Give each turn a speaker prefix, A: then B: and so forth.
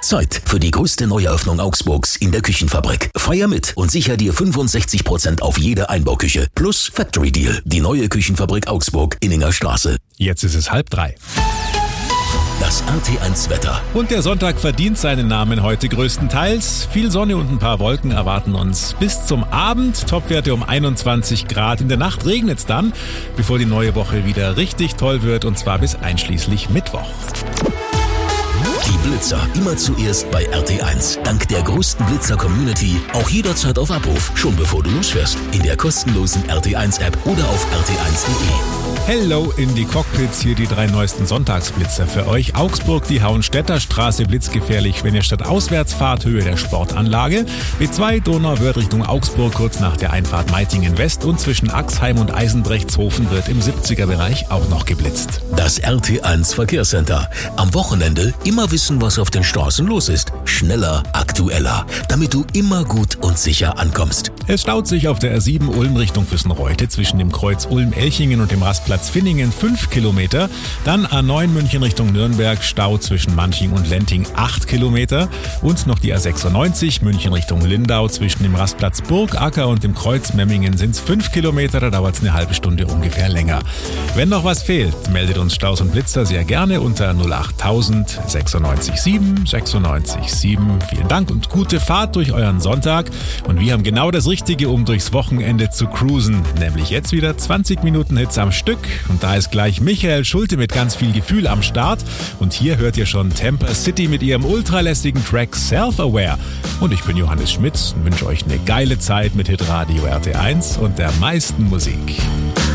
A: Zeit für die größte Neueröffnung Augsburgs in der Küchenfabrik. Feier mit und sicher dir 65% auf jede Einbauküche. Plus Factory Deal, die neue Küchenfabrik Augsburg, Inninger Straße.
B: Jetzt ist es 2:30.
A: Das RT1 Wetter.
B: Und der Sonntag verdient seinen Namen heute größtenteils. Viel Sonne und ein paar Wolken erwarten uns bis zum Abend. Topwerte um 21 Grad. In der Nacht regnet es dann, bevor die neue Woche wieder richtig toll wird, und zwar bis einschließlich Mittwoch.
A: Die Blitzer immer zuerst bei RT1. Dank der größten Blitzer-Community auch jederzeit auf Abruf, schon bevor du losfährst. In der kostenlosen RT1-App oder auf rt1.de.
B: Hello in die Cockpits, hier die 3 neuesten Sonntagsblitzer für euch. Augsburg, die Hauenstädter Straße, blitzgefährlich, wenn ihr statt auswärts fahrt, Höhe der Sportanlage. B2 Donauwörth Richtung Augsburg, kurz nach der Einfahrt Meitingen West, und zwischen Axheim und Eisenbrechtshofen wird im 70er-Bereich auch noch geblitzt.
A: Das RT1 Verkehrscenter. Am Wochenende immer wissen, was auf den Straßen los ist. Schneller, aktueller, damit du immer gut und sicher ankommst.
B: Es staut sich auf der R7 Ulm Richtung Füssenreute zwischen dem Kreuz Ulm-Elchingen und dem Rastplatz Finningen 5 Kilometer. Dann A9 München Richtung Nürnberg, Stau zwischen Manching und Lenting 8 Kilometer. Und noch die A96 München Richtung Lindau zwischen dem Rastplatz Burgacker und dem Kreuz Memmingen sind es 5 Kilometer. Da dauert es eine halbe Stunde ungefähr länger. Wenn noch was fehlt, meldet uns Staus und Blitzer sehr gerne unter 08000 96 7 96 7. Vielen Dank und gute Fahrt durch euren Sonntag. Und wir haben genau das Richtige, um durchs Wochenende zu cruisen. Nämlich jetzt wieder 20 Minuten Hits am Stück. Und da ist gleich Michael Schulte mit ganz viel Gefühl am Start. Und hier hört ihr schon Temper City mit ihrem ultralässigen Track Self-Aware. Und ich bin Johannes Schmitz und wünsche euch eine geile Zeit mit Hitradio RT1 und der meisten Musik.